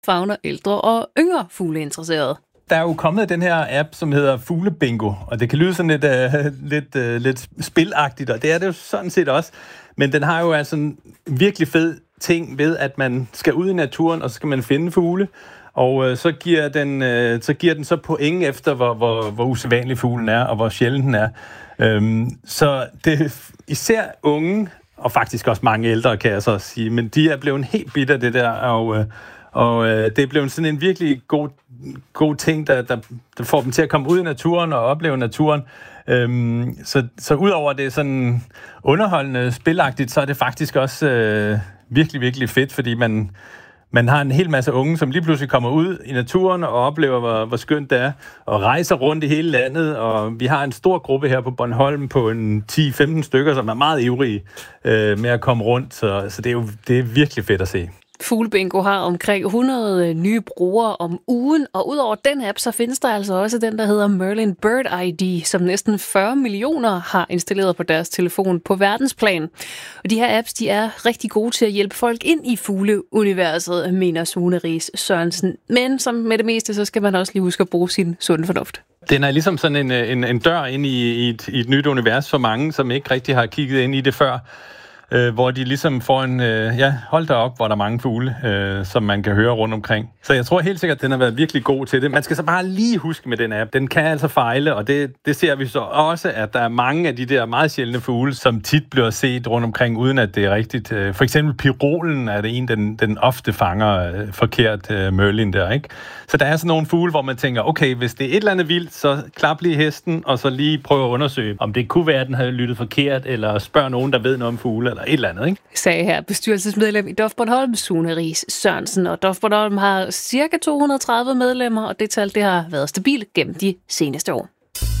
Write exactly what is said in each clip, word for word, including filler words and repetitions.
favner ældre og yngre fugleinteresserede. Der er jo kommet den her app, som hedder Fuglebingo, og det kan lyde sådan lidt, uh, lidt, uh, lidt spilagtigt, og det er det jo sådan set også. Men den har jo altså en virkelig fed ting ved, at man skal ud i naturen, og så skal man finde fugle, og uh, så, giver den, uh, så giver den så point efter, hvor, hvor, hvor usædvanlig fuglen er, og hvor sjælden den er. Um, så det især unge, og faktisk også mange ældre, kan jeg så sige, men de er blevet helt bitter det der, og, uh, og uh, det er blevet sådan en virkelig god, god ting, der, der, der får dem til at komme ud i naturen og opleve naturen. Um, så, så udover det sådan underholdende, spilagtigt, så er det faktisk også uh, virkelig, virkelig fedt, fordi man, man har en hel masse unge, som lige pludselig kommer ud i naturen og oplever, hvor, hvor skønt det er, og rejser rundt i hele landet, og vi har en stor gruppe her på Bornholm på en ti femten stykker, som er meget ivrige uh, med at komme rundt, så, så det er jo det er virkelig fedt at se. Fuglebingo har omkring hundrede nye brugere om ugen, og udover den app, så findes der altså også den, der hedder Merlin Bird I D, som næsten fyrre millioner har installeret på deres telefon på verdensplan. Og de her apps, de er rigtig gode til at hjælpe folk ind i fugleuniverset, mener Sune Riis Sørensen. Men som med det meste, så skal man også lige huske at bruge sin sunde fornuft. Den er ligesom sådan en, en, en dør ind i, i, et, i et nyt univers for mange, som ikke rigtig har kigget ind i det før. Øh, hvor de ligesom får en, øh, ja, hold da op, hvor der er mange fugle, øh, som man kan høre rundt omkring. Så jeg tror helt sikkert, at den har været virkelig god til det. Man skal så bare lige huske med den app, den kan altså fejle, og det, det ser vi så også, at der er mange af de der meget sjældne fugle, som tit bliver set rundt omkring, uden at det er rigtigt. For eksempel pirolen er det en, den, den ofte fanger øh, forkert øh, Merlin der, ikke? Så der er sådan nogle fugle, hvor man tænker, okay, hvis det er et eller andet vildt, så klap lige hesten, og så lige prøve at undersøge, om det kunne være, at den havde lyttet forkert, eller spørg nogen, der ved noget om fugle, eller et eller andet, ikke? Sagde her bestyrelsesmedlem i D O F Bornholm, Sune Riis Sørensen. Og D O F Bornholm har cirka to hundrede og tredive medlemmer, og det tal det har været stabilt gennem de seneste år.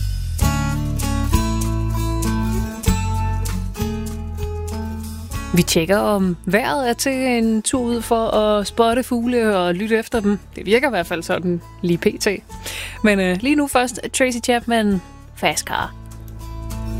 Vi tjekker, om vejret er til en tur ud for at spotte fugle og lytte efter dem. Det virker i hvert fald sådan lige pt. Men øh, lige nu først Tracy Chapman, Fast Car.